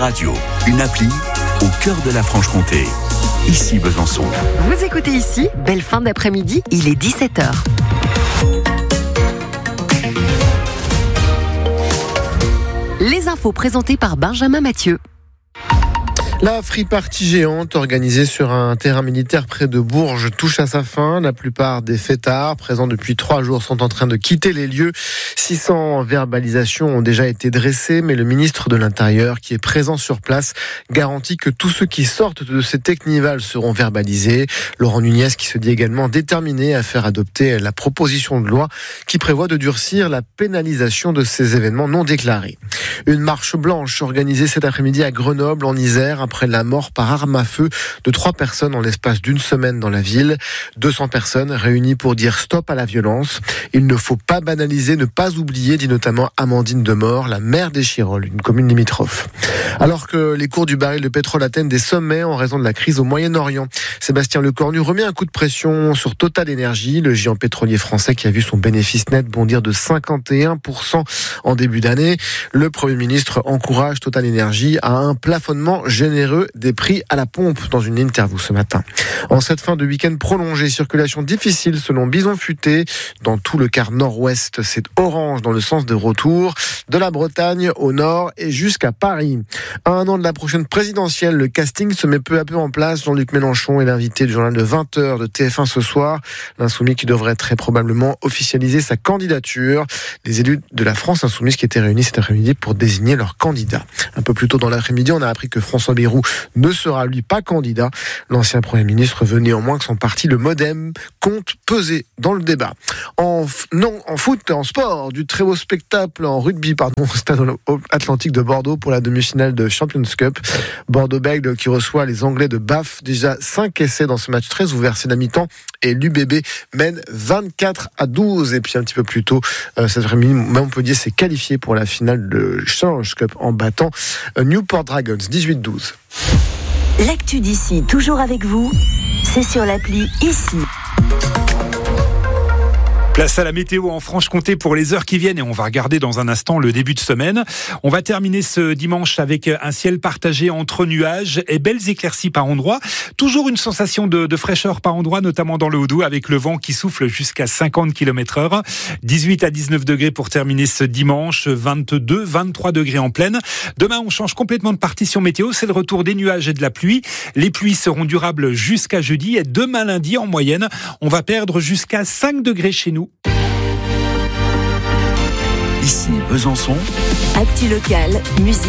radio, une appli au cœur de la Franche-Comté. Ici Besançon. Vous écoutez ici, belle fin d'après-midi, il est 17h. Les infos présentées par Benjamin Mathieu. La free party géante organisée sur un terrain militaire près de Bourges touche à sa fin. La plupart des fêtards présents depuis 3 jours sont en train de quitter les lieux. 600 verbalisations ont déjà été dressées, mais le ministre de l'Intérieur, qui est présent sur place, garantit que tous ceux qui sortent de ces technivals seront verbalisés. Laurent Nunez, qui se dit également déterminé à faire adopter la proposition de loi qui prévoit de durcir la pénalisation de ces événements non déclarés. Une marche blanche organisée cet après-midi à Grenoble, en Isère, après la mort par arme à feu de 3 personnes en l'espace d'une semaine dans la ville. 200 personnes réunies pour dire stop à la violence. Il ne faut pas banaliser, ne pas oublier, dit notamment Amandine Demort, la maire d'Échirolles, une commune limitrophe. Alors que les cours du baril de pétrole atteignent des sommets en raison de la crise au Moyen-Orient, Sébastien Lecornu remet un coup de pression sur Total Energy, le géant pétrolier français qui a vu son bénéfice net bondir de 51% en début d'année. Le Premier ministre encourage Total Energy à un plafonnement généreux des prix à la pompe dans une interview ce matin. En cette fin de week-end prolongé, circulation difficile selon Bison Futé. Dans tout le quart nord-ouest, c'est orange dans le sens de retour, de la Bretagne au nord et jusqu'à Paris. À un an de la prochaine présidentielle, le casting se met peu à peu en place. Jean-Luc Mélenchon est l'invité du journal de 20h de TF1 ce soir. L'insoumis qui devrait très probablement officialiser sa candidature. Les élus de la France insoumise qui étaient réunis cet après-midi pour désigner leur candidat. Un peu plus tôt dans l'après-midi, on a appris que François Bayrou ne sera lui pas candidat. L'ancien Premier ministre veut néanmoins que son parti, le MoDem, compte peser dans le débat. En foot, en sport, du très beau spectacle en rugby, au stade Atlantique de Bordeaux pour la demi-finale de Champions Cup. Bordeaux-Bègles qui reçoit les Anglais de Bath. Déjà 5 essais dans ce match très ouvert, c'est la mi-temps. Et l'UBB mène 24-12. Et puis un petit peu plus tôt, cet après-midi, Montpellier s'est qualifié pour la finale de Challenge Cup en battant Newport Dragons 18-12. L'actu d'ici, toujours avec vous, c'est sur l'appli Ici. Place à la météo en Franche-Comté pour les heures qui viennent et on va regarder dans un instant le début de semaine. On va terminer ce dimanche avec un ciel partagé entre nuages et belles éclaircies par endroits. Toujours une sensation de fraîcheur par endroits, notamment dans le Haut-Doubs avec le vent qui souffle jusqu'à 50 km/h. 18 à 19 degrés pour terminer ce dimanche, 22, 23 degrés en pleine. Demain, on change complètement de partition météo. C'est le retour des nuages et de la pluie. Les pluies seront durables jusqu'à jeudi et demain lundi, en moyenne, on va perdre jusqu'à 5 degrés chez nous. Ici Besançon. Actu locale, musique.